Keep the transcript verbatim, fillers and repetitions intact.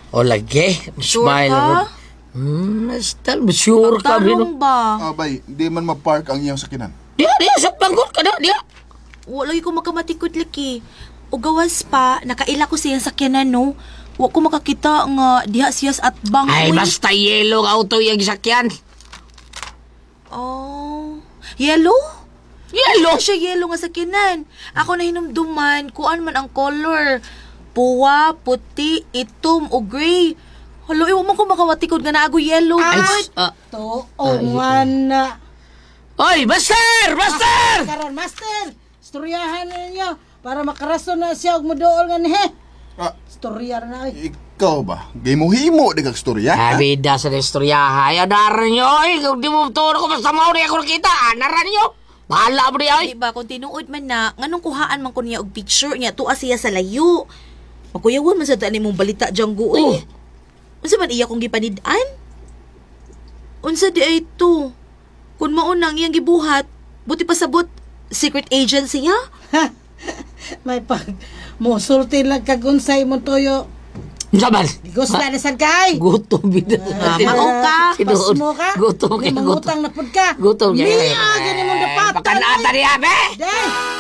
O lagi, Sure smile. ka? Hmm, nastal, sure ka, Talong Bino. ba? Abay, di man ma-park ang iyang sakinan. Dia, dia, sa pangkot ka na, dia. Wa lagi ko makamatikot laki. O gawas pa, nakaila ko siyang sakyanan no. Wa ko makakita nga diha siyas at bang. Ay, uy. basta yellow ang auto yung sakyan. Oh. Yellow? Yellow? Ano siya yellow nga sakyanan? Ako na hinumduman, kuan man ang color. Puwa, puti, itom, o gray. Halo, iwa mo ko makawatikod nga naago yellow. Ay, Ay, ah. To, o nga na. Oy, master! Master! Karon, master, istoryahan na ninyo para makarason na siya og modool nga nihe. Ah, Istorya na ay. ikaw ba? Gay mo himo di kag storya? ha? Abida sa istorya, anaran nyo, oy. Kung di mo turo ko, basta mauna ako nakita, anaran nyo. Bahala mo niya, oy. di ba, kung tinuod man na, nganong kuhaan man ko niya og picture niya, tuwa siya sa layo. Magkuyawan man sa tani mong balita diyang guoy. Oh. Unsa man iya kong gipanid-an? Unsa di ay to? Kung maunang iyang gibuhat, buti pa sabot, secret agent siya? May pag musulti lang kagunsay mo toyo. Saban? Digos na nasan kay. Gutom, bida. Ah, mao ka. Pasmo ka. Gutom Di kaya, mangutang na pud ka. Gutom kaya. Niya, gani mo dapatan. Pakanata niya, be! Day!